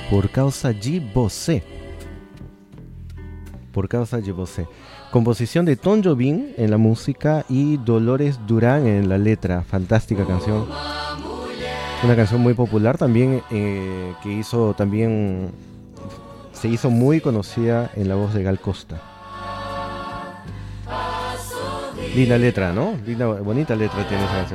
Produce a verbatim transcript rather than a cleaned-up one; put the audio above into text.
Por causa de você. Por causa de você. Composición de Tom Jobim en la música y Dolores Durán en la letra. Fantástica canción. Una canción muy popular también, eh, que hizo también, se hizo muy conocida en la voz de Gal Costa. Linda letra, ¿no? Linda, bonita letra tiene esa canción.